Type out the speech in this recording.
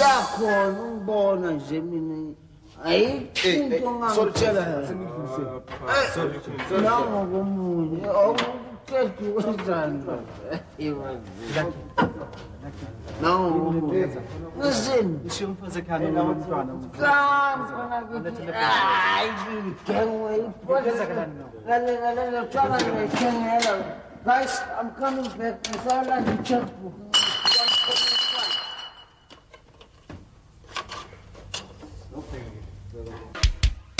uyakhona ungibona nje mina ayikho into ngangitshela nangokomunye okuqeda ukwenzani nangokomunye ngisini Nishiye umfazi ekhaya nomntwana. Guys, I'm coming back. I saw like a checkbook.